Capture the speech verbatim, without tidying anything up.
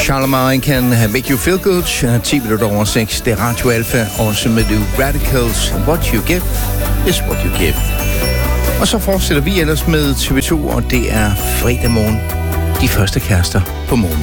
Charlemagne kan make you feel good. ti minutter over seks. Det er Radio Alfa, også med The Radicals. What you give is what you give. Og så fortsætter vi ellers med T V to, og det er fredag morgen. De første kærester på morgen.